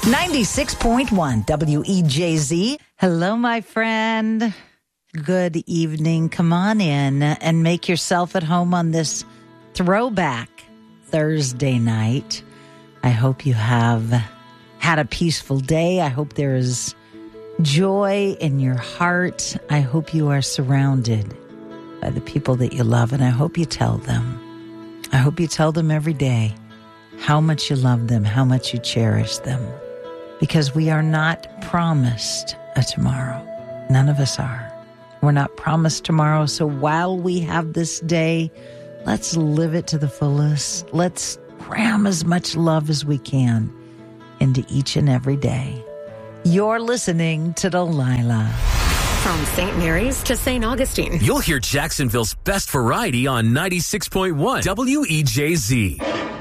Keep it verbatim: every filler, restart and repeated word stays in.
ninety-six point one W E J Z. Hello, my friend. Good evening. Come on in and make yourself at home on this throwback Thursday night. I hope you have had a peaceful day. I hope there is joy in your heart. I hope you are surrounded by the people that you love, and I hope you tell them. I hope you tell them every day how much you love them, how much you cherish them, because we are not promised a tomorrow. None of us are. We're not promised tomorrow, so while we have this day, let's live it to the fullest. Let's cram as much love as we can into each and every day. You're listening to Delilah. From Saint Mary's to Saint Augustine. You'll hear Jacksonville's best variety on ninety-six point one W E J Z.